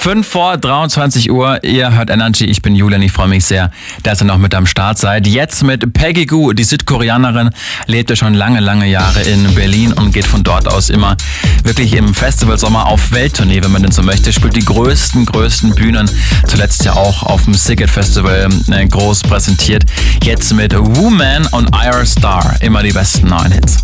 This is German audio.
5:23 Ihr hört Energy, ich bin Julian, ich freue mich sehr, dass ihr noch mit am Start seid. Jetzt mit Peggy Gou, die Südkoreanerin, lebte schon lange Jahre in Berlin und geht von dort aus immer wirklich im Festivalsommer auf Welttournee, wenn man denn so möchte, spielt die größten Bühnen, zuletzt ja auch auf dem Siget Festival groß präsentiert. Jetzt mit Woman und IR Star, immer die besten neuen Hits.